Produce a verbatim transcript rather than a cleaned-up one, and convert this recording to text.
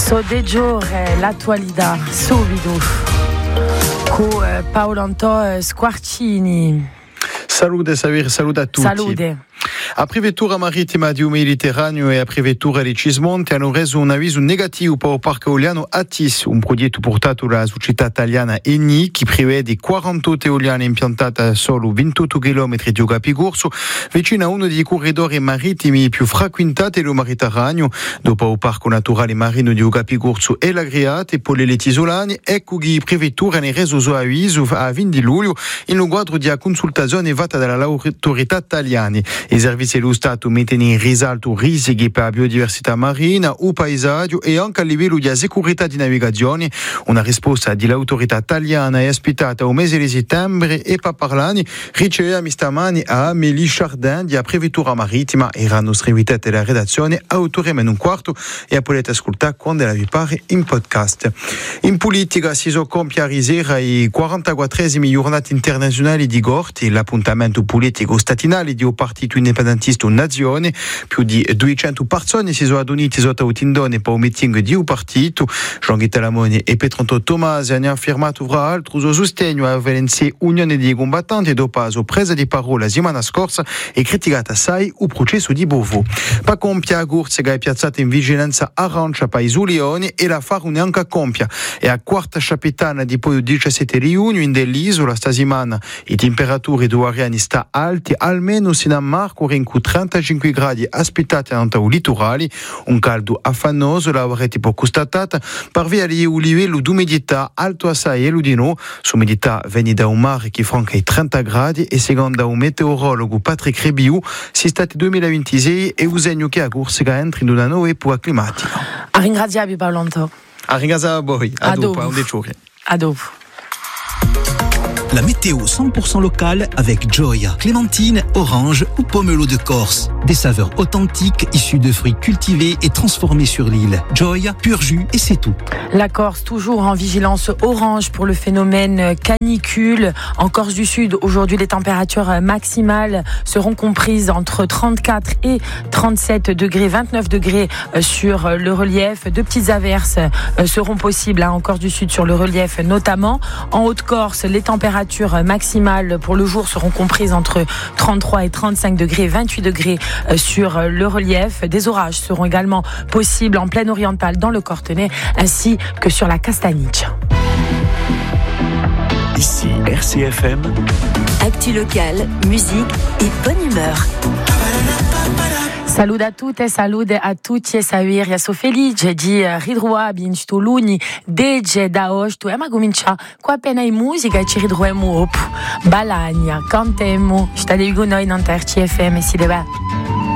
So de giorni l'attualità subito con eh, Paolo Anto Squarcini. Salute Savir, salute a tutti. Salute. A Prefettura Marittima di Mediterraneo e a Prefettura di Cismonte hanno reso un avviso negativo per il Parco Eoliano Attis, un progetto portato dalla società italiana Eni che prevede quarantotto eoliane impiantate a solo ventotto chilometri di Capigorso, vicino a uno dei corridori marittimi più frequentati del Mediterraneo. Dopo il Parco Naturale Marino di Capigorso e l'Agriate e poi le Leti Isolane, ecco che la Prefettura ha reso suo avviso a venti luglio in quadro di consultazione fatta dalle autorità italiane. I servizi dello Stato mettono in risalto rischi per la biodiversità marina, il paesaggio e anche a livello di sicurezza di navigazione. Una risposta dell'autorità italiana è aspettata al mese di settembre e per parlare riceviamo stamani a Amélie Chardin della Prefettura Marittima. Era nostra invitata della redazione, autore meno un quarto e potete ascoltare quando la vi pare in podcast. In politica si sono compiere i quarantaquattresimi giornate internazionali di Gorti, l'appuntamento politico statinale di un partito indipendentista Nazione. Più di duecento persone si sono adunite sotto un tindone per un meeting di un partito. Jean-Guy Talamone e Petronto Tomasi hanno affermato fra l'altro il sostegno a Valencia Unione dei combattanti dopo la presa di parola la settimana scorsa e criticata assai il processo di Bovo. Pa Compia, Gurzega è piazzata in vigilanza arancia per i Zulioni e la Faro neanche a Compia. È a quarta capitana di poi il diciassette giugno in dell'isola stasimana. I temperature dell'aria sta alte, almeno sino a Marco in cui trentacinque gradi aspettati nel litorale, un caldo affannoso l'avrete poi constatata per via di un livello di umidità alto assai e l'udino. L'umidità viene da un mare che franca i trenta gradi e secondo un meteorologo Patrick Rebiu si stati duemilaventisei e un segno che a Gursega entri in una nuova epoca climatica. A ringraziarvi Paolo Anto. A ringraziare voi. A dopo, a A dopo. La météo cent pour cent locale avec Joy. Clémentine, orange ou pomelo de Corse. Des saveurs authentiques issues de fruits cultivés et transformés sur l'île. Joy, pur jus et c'est tout. La Corse, toujours en vigilance orange pour le phénomène canicule. En Corse du Sud, aujourd'hui, les températures maximales seront comprises entre trente-quatre et trente-sept degrés, vingt-neuf degrés sur le relief. Deux petites averses seront possibles hein, en Corse du Sud sur le relief notamment. En Haute-Corse, les températures maximales pour le jour seront comprises entre trente-trois et trente-cinq degrés, vingt-huit degrés sur le relief. Des orages seront également possibles en plaine orientale dans le Cortenay ainsi que sur la Castagnic. Ici R C F M. Actu locale, musique et bonne humeur. Salude a tutte e salude a tutti e Saviria. So felice di ritrovare in sto luni dece da osto e ma comincia qua appena in musica e ci ritroviamo op Balagna, cantemmo, sta di noi in R C F M si deve.